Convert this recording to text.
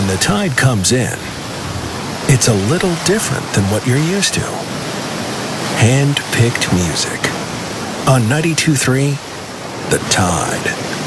When the tide comes in, it's a little different than what you're used to. Hand-picked music. On 92.3, The Tide.